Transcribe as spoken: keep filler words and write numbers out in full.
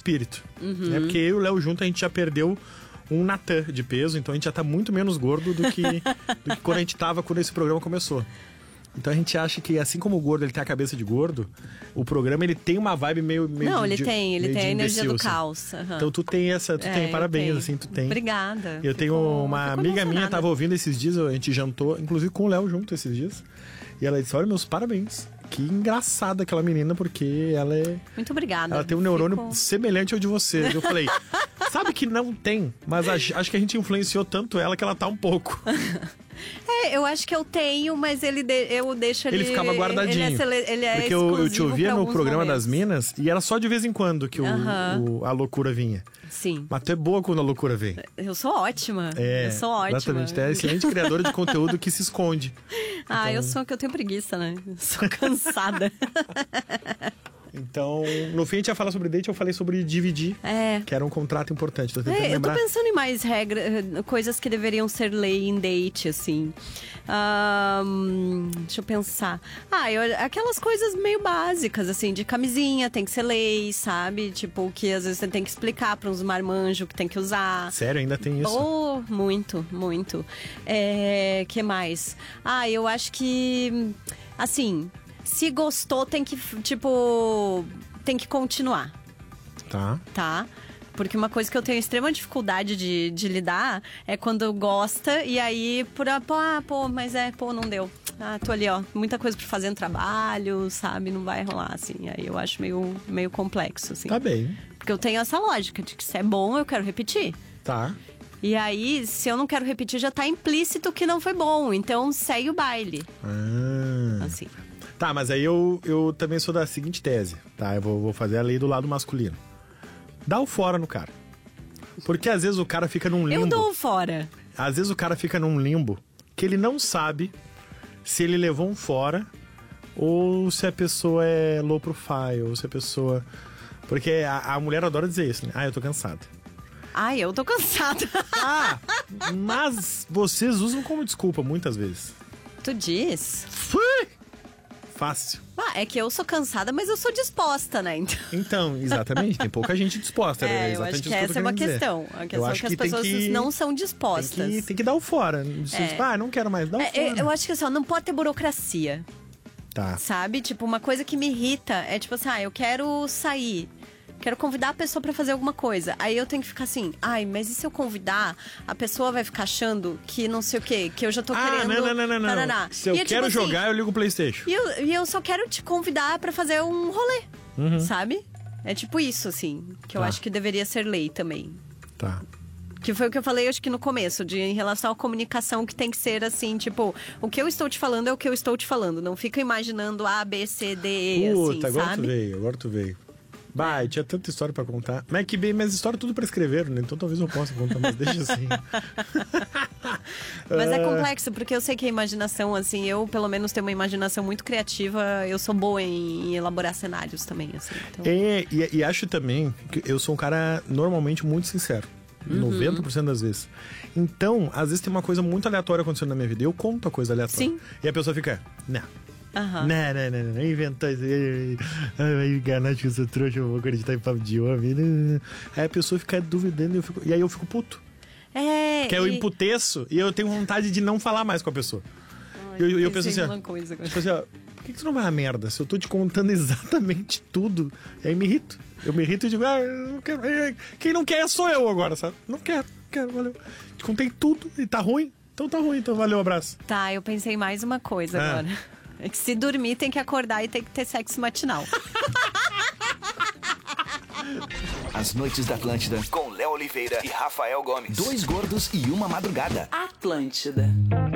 espírito. Uhum. Né? Porque eu e o Léo junto, a gente já perdeu um Natan de peso, então a gente já tá muito menos gordo do que, do que quando a gente tava quando esse programa começou. Então a gente acha que, assim como o gordo ele tem a cabeça de gordo, o programa ele tem uma vibe meio, meio Não, de, ele de, tem, ele tem a energia do assim. caos. Uhum. Então tu tem essa, tu É, tem, eu parabéns, tenho. assim, tu tem. Obrigada. Eu tenho Fico- uma fico amiga minha, emocionada. tava ouvindo esses dias, a gente jantou, inclusive com o Léo junto esses dias. E ela disse, olha, meus parabéns. Que engraçada aquela menina, porque ela é... Muito obrigada. Ela tem um neurônio Fico- semelhante ao de você. Eu falei, sabe que não tem, mas acho, acho que a gente influenciou tanto ela que ela tá um pouco. É, eu acho que eu tenho, mas ele de- eu deixo ele... Ele ficava guardadinho. Ele é, sele- ele é Porque eu, eu te exclusivo ouvia pra no alguns programa momentos. das Minas e era só de vez em quando que o, Aham. o- a loucura vinha. Sim. Mas tu é boa quando a loucura vem. Eu sou ótima. É, eu sou ótima. exatamente. Tu é excelente criadora de conteúdo que se esconde. Ah, Então- eu sou que eu tenho preguiça, né? Eu sou cansada. Então, no fim a gente ia falar sobre date, eu falei sobre dividir, É. que era um contrato importante. Tô tentando É, eu tô lembrar. pensando em mais regras, coisas que deveriam ser lei em date, assim. Ahn, deixa eu pensar. Ah, eu- aquelas coisas meio básicas, assim, de camisinha, tem que ser lei, sabe? Tipo, que às vezes você tem que explicar pra uns marmanjos que tem que usar. Sério, ainda tem isso? Oh, muito, muito. É, que mais? Ah, eu acho que, assim, se gostou, tem que, tipo, tem que continuar, Tá. tá? Porque uma coisa que eu tenho extrema dificuldade de, de lidar é quando gosta e aí, por, ah, pô, ah, pô, mas é, pô, não deu. Ah, tô ali, ó, muita coisa pra fazer no trabalho, sabe? Não vai rolar, assim. Aí eu acho meio, meio complexo, assim. Tá bem. Porque eu tenho essa lógica de que se é bom, eu quero repetir. Tá. E aí, se eu não quero repetir, já tá implícito que não foi bom. Então, segue o baile. Ah. Assim. Tá, mas aí eu, eu também sou da seguinte tese, tá? Eu vou, vou fazer a lei do lado masculino. Dá o fora no cara. Porque às vezes o cara fica num limbo. Eu dou um fora. Às vezes o cara fica num limbo que ele não sabe se ele levou um fora ou se a pessoa é low profile, ou se a pessoa... Porque a, a mulher adora dizer isso, né? Ah, eu tô cansada. Ai, eu tô cansada. Ah, mas vocês usam como desculpa muitas vezes. Tu diz? Fui! Fácil. Ah, é que eu sou cansada, mas eu sou disposta, né? Então, Então, exatamente, tem pouca gente disposta. é, né? eu acho Exatamente que isso eu essa tô é uma querendo dizer. questão. A Eu questão é acho que as que tem pessoas que- não são Tem dispostas. que, tem que dar o fora. Você, É. Ah, não quero mais, dá o É, fora. eu, eu acho que assim, ó, não pode ter burocracia, Tá. sabe? Tipo, uma coisa que me irrita é tipo assim, ah, eu quero sair. Quero convidar a pessoa pra fazer alguma coisa. Aí eu tenho que ficar assim, ai, mas e se eu convidar, a pessoa vai ficar achando que não sei o quê, que eu já tô Ah, querendo... não, não, não, não, não. Taraná. Se eu E é quero tipo assim, jogar, eu ligo o PlayStation. E eu, e eu só quero te convidar pra fazer um rolê, Uhum. sabe? É tipo isso, assim, que eu Tá. acho que deveria ser lei também. Tá. Que foi o que eu falei, acho que no começo, de em relação à comunicação, que tem que ser assim, tipo, o que eu estou te falando é o que eu estou te falando. Não fica imaginando A, B, C, D, E, Puta, assim, agora sabe? tu veio, agora tu veio. Bah, eu tinha tanta história pra contar. Mas é que bem, minhas histórias tudo pra escrever, né? Então talvez eu possa contar, mas deixa assim. Mas é Ah, complexo, porque eu sei que a imaginação, assim, eu pelo menos tenho uma imaginação muito criativa, eu sou boa em, em elaborar cenários também, assim. Então... É, e, e acho também que eu sou um cara normalmente muito sincero. Uhum. noventa por cento das vezes. Então, às vezes tem uma coisa muito aleatória acontecendo na minha vida. Eu conto a coisa aleatória. Sim. E a pessoa fica, não. Aham. Não, não, não, não, não, inventou isso. aí, ai, Vai enganar, acho que eu sou trouxa, eu vou acreditar em papo de homem. não, não, não. Aí a pessoa fica duvidando e, eu fico, e aí eu fico puto. É, Que aí eu e- emputeço e eu tenho vontade de não falar mais com a pessoa. Ai, E eu, eu penso assim, pensei ó, numa coisa agora. tipo assim, ó, por que que tu não vai a merda? Se eu tô te contando exatamente tudo, aí me irrito. Eu me irrito e digo, ah, eu não quero. é, Quem não quer sou eu agora, sabe? Não quero, não quero, valeu. Te contei tudo e tá ruim, então tá ruim, então valeu, abraço. Tá, eu pensei mais uma coisa Ah. agora. É que se dormir tem que acordar e tem que ter sexo matinal. As Noites da Atlântida, com Léo Oliveira e Rafael Gomes. Dois gordos e uma madrugada. Atlântida.